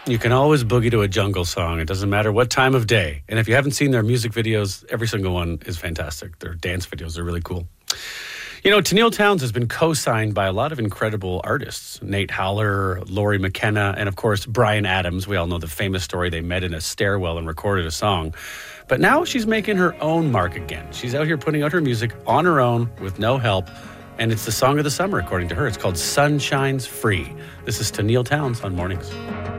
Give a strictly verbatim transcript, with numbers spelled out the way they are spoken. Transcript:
You can always boogie to a jungle song. It doesn't matter what time of day. And if you haven't seen their music videos, every single one is fantastic. Their dance videos are really cool. You know, Tenille Townes has been co-signed by a lot of incredible artists. Nate Howler, Laurie McKenna, and of course, Bryan Adams. We all know the famous story. They met in a stairwell and recorded a song. But now she's making her own mark again. She's out here putting out her music on her own with no help. And it's the song of the summer, according to her. It's called Sun Shines Free. This is Tenille Townes on Mornings.